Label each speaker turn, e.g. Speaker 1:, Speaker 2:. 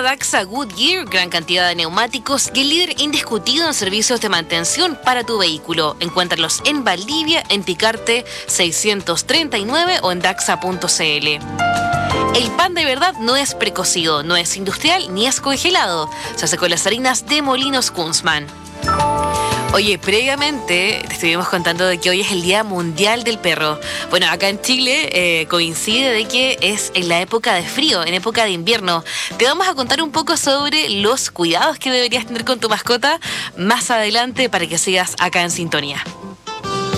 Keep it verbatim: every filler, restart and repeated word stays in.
Speaker 1: Daxa Goodyear, gran cantidad de neumáticos y el líder indiscutido en servicios de mantención para tu vehículo. Encuéntralos en Valdivia, en Picarte seiscientos treinta y nueve o en daxa punto c l. El pan de verdad no es precocido, no es industrial ni es congelado. Se hace con las harinas de Molinos Kunzman. Oye, previamente te estuvimos contando de que hoy es el Día Mundial del Perro. Bueno, acá en Chile eh, coincide de que es en la época de frío, en época de invierno. Te vamos a contar un poco sobre los cuidados que deberías tener con tu mascota más adelante para que sigas acá en sintonía.